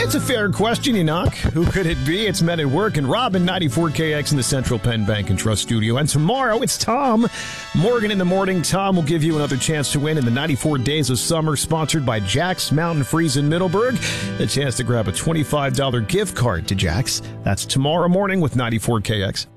It's a fair question, you knock. Who could it be? It's Men at Work and Robin, 94KX in the Central Penn Bank and Trust Studio. And tomorrow, it's Tom. Morgan in the morning. Tom will give you another chance to win in the 94 Days of Summer, sponsored by Jack's Mountain Freeze in Middleburg. A chance to grab a $25 gift card to Jack's. That's tomorrow morning with 94KX.